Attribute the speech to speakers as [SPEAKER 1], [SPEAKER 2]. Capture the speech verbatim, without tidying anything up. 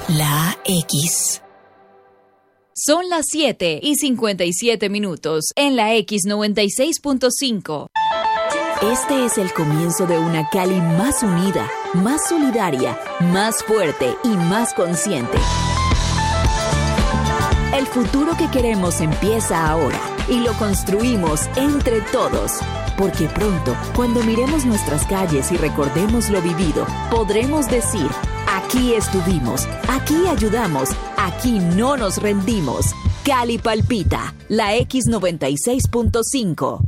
[SPEAKER 1] La X.
[SPEAKER 2] Son las siete y cincuenta y siete minutos en la X noventa y seis punto cinco.
[SPEAKER 1] Este es el comienzo de una Cali más unida, más solidaria, más fuerte y más consciente. El futuro que queremos empieza ahora y lo construimos entre todos. Porque pronto, cuando miremos nuestras calles y recordemos lo vivido, podremos decir: aquí estuvimos, aquí ayudamos, aquí no nos rendimos. Cali palpita, la X noventa y seis punto cinco.